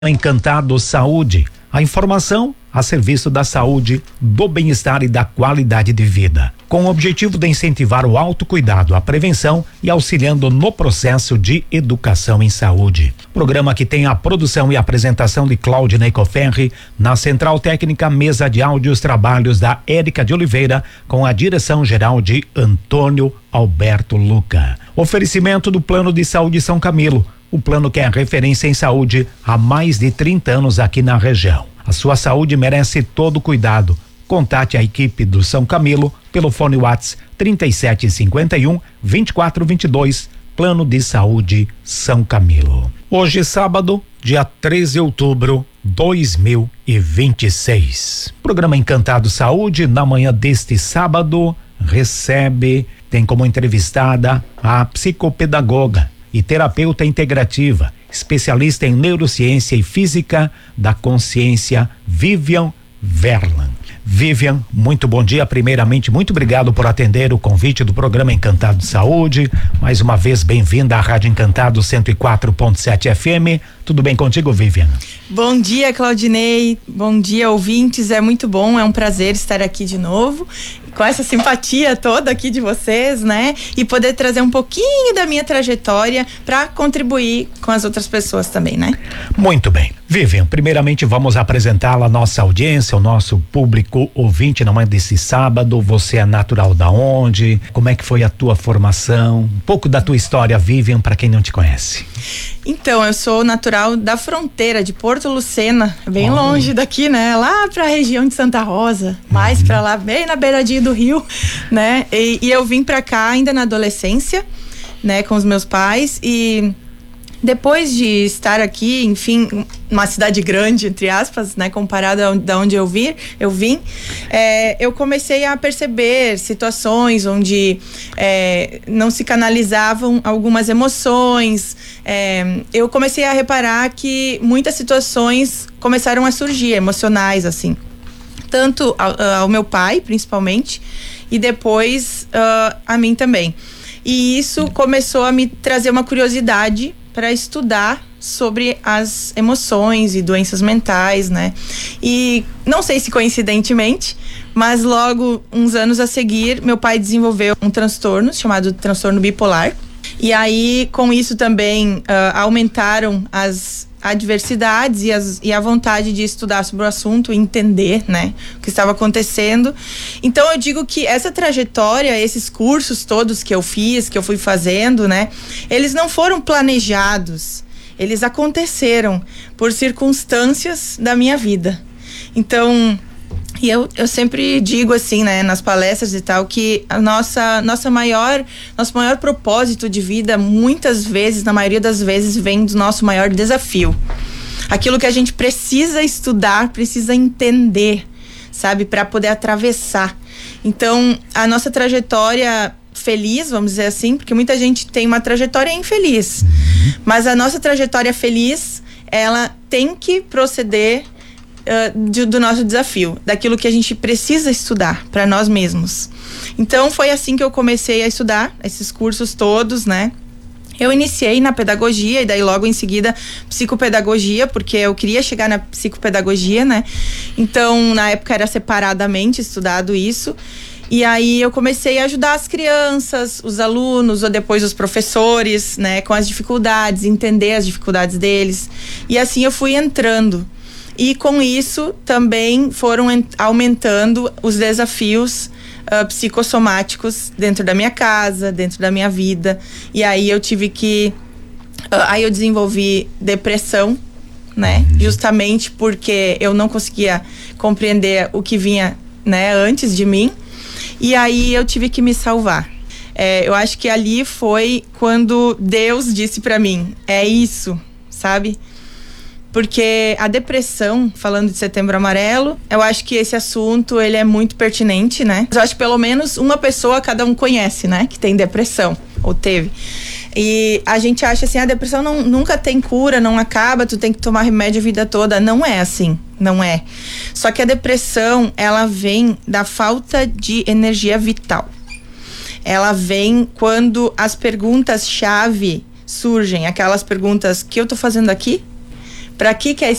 Encantado Saúde, a informação a serviço da saúde, do bem-estar e da qualidade de vida, com o objetivo de incentivar o autocuidado, a prevenção e auxiliando no processo de educação em saúde. Programa que tem a produção e apresentação de Claudinei Coferri, na Central Técnica, mesa de áudios, trabalhos da Érica de Oliveira, com a direção geral de Antônio Alberto Luca. Oferecimento do Plano de Saúde São Camilo, o plano que é referência em saúde há mais de 30 anos aqui na região. A sua saúde merece todo cuidado. Contate a equipe do São Camilo pelo fone WhatsApp 3751-2422, Plano de Saúde São Camilo. Hoje, sábado, dia 13 de outubro de 2026. Programa Encantado Saúde, na manhã deste sábado, tem como entrevistada a psicopedagoga e terapeuta integrativa, especialista em neurociência e física da consciência, Vivian Verlan. Vivian, muito bom dia. Primeiramente, muito obrigado por atender o convite do programa Encantado Saúde. Mais uma vez, bem-vinda à Rádio Encantado 104.7 FM. Tudo bem contigo, Vivian? Bom dia, Claudinei. Bom dia, ouvintes. É muito bom, é um prazer estar aqui de novo, com essa simpatia toda aqui de vocês, né? E poder trazer um pouquinho da minha trajetória para contribuir com as outras pessoas também, né? Muito bem. Vivian, primeiramente vamos apresentá-la à nossa audiência, ao nosso público ouvinte na manhã desse sábado. Você é natural da onde? Como é que foi a tua formação? Um pouco da tua história, Vivian, para quem não te conhece. Então, eu sou natural da fronteira de Porto Lucena, bem longe daqui, né? Lá pra região de Santa Rosa, mais pra lá, bem na beiradinha do rio, né? E eu vim pra cá ainda na adolescência, né? Com os meus pais, e depois de estar aqui, enfim, uma cidade grande, entre aspas, né, comparada da onde eu vim, eu comecei a perceber situações onde não se canalizavam algumas emoções. Eu comecei a reparar que muitas situações começaram a surgir, emocionais, assim, tanto ao meu pai, principalmente, e depois a mim também. E isso começou a me trazer uma curiosidade para estudar sobre as emoções e doenças mentais, né? E não sei se coincidentemente, mas logo uns anos a seguir, meu pai desenvolveu um transtorno chamado transtorno bipolar. E aí, com isso também, aumentaram as adversidades e a vontade de estudar sobre o assunto e entender, né, o que estava acontecendo. Então eu digo que essa trajetória, esses cursos todos que eu fiz, que eu fui fazendo, né, eles não foram planejados, eles aconteceram por circunstâncias da minha vida. Então, e eu sempre digo assim, né, nas palestras e tal, que nosso maior propósito de vida, muitas vezes, na maioria das vezes, vem do nosso maior desafio. Aquilo que a gente precisa estudar, precisa entender, sabe, para poder atravessar. Então, a nossa trajetória feliz, vamos dizer assim, porque muita gente tem uma trajetória infeliz, mas a nossa trajetória feliz, ela tem que proceder do nosso desafio, daquilo que a gente precisa estudar para nós mesmos. Então foi assim que eu comecei a estudar esses cursos todos, né? Eu iniciei na pedagogia e daí logo em seguida psicopedagogia, porque eu queria chegar na psicopedagogia, né? Então na época era separadamente estudado isso. E aí eu comecei a ajudar as crianças, os alunos, ou depois os professores, né? Com as dificuldades, entender as dificuldades deles. E assim eu fui entrando. E com isso também foram aumentando os desafios psicossomáticos dentro da minha casa, dentro da minha vida. E aí eu tive que... aí eu desenvolvi depressão, né? Justamente porque eu não conseguia compreender o que vinha, né, antes de mim. E aí eu tive que me salvar. Eu acho que ali foi quando Deus disse pra mim, é isso, sabe? Porque a depressão, falando de Setembro Amarelo, eu acho que esse assunto, ele é muito pertinente, né? Eu acho que pelo menos uma pessoa cada um conhece, né? Que tem depressão, ou teve. E a gente acha assim, a depressão nunca tem cura, não acaba, tu tem que tomar remédio a vida toda. Não é assim, não é. Só que a depressão, ela vem da falta de energia vital. Ela vem quando as perguntas-chave surgem, aquelas perguntas, que eu tô fazendo aqui? para que é